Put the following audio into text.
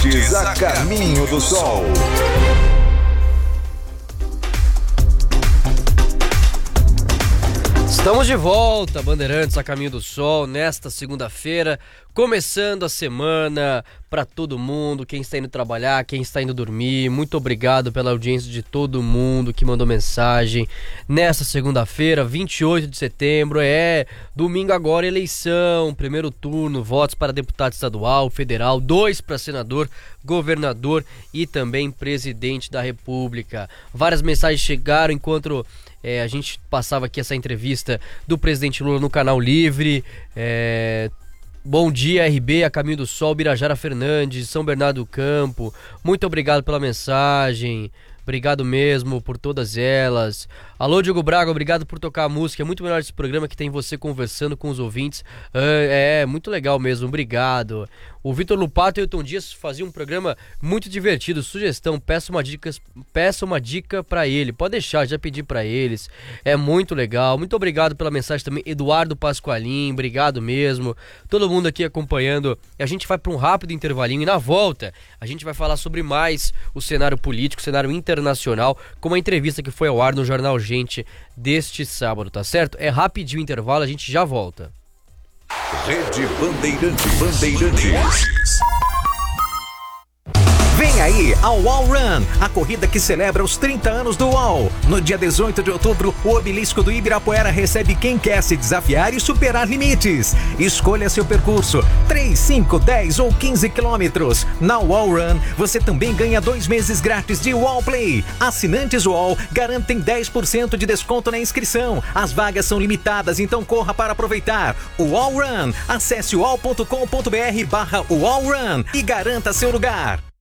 Bandeirantes a caminho do sol. Estamos de volta, Bandeirantes a caminho do sol, nesta segunda-feira, começando a semana para todo mundo, quem está indo trabalhar, quem está indo dormir. Muito obrigado pela audiência de todo mundo que mandou mensagem. Nesta segunda-feira, 28 de setembro, domingo agora, eleição, primeiro turno, votos para deputado estadual, federal, 2 para senador, governador e também presidente da República. Várias mensagens chegaram enquanto a gente passava aqui essa entrevista do presidente Lula no Canal Livre. Bom dia, RB, a caminho do sol, Birajara Fernandes, São Bernardo do Campo. Muito obrigado pela mensagem. Obrigado mesmo por todas elas. Alô, Diogo Braga, obrigado por tocar a música. É muito melhor esse programa que tem você conversando com os ouvintes. Muito legal mesmo, obrigado. O Vitor Lupato e o Tom Dias faziam um programa muito divertido. Sugestão, peça uma dica pra ele. Pode deixar, já pedi pra eles. É muito legal. Muito obrigado pela mensagem também. Eduardo Pasqualim, obrigado mesmo. Todo mundo aqui acompanhando. A gente vai pra um rápido intervalinho e na volta a gente vai falar sobre mais o cenário político, o cenário internacional, com uma entrevista que foi ao ar no Jornal Gente deste sábado, tá certo? É rapidinho o intervalo, a gente já volta. Rede Bandeirantes. Vem aí a UOL Run, a corrida que celebra os 30 anos do UOL. No dia 18 de outubro, o obelisco do Ibirapuera recebe quem quer se desafiar e superar limites. Escolha seu percurso, 3, 5, 10 ou 15 quilômetros. Na UOL Run, você também ganha 2 meses grátis de UOL Play. Assinantes UOL garantem 10% de desconto na inscrição. As vagas são limitadas, então corra para aproveitar. UOL Run, acesse uol.com.br/UOL Run e garanta seu lugar.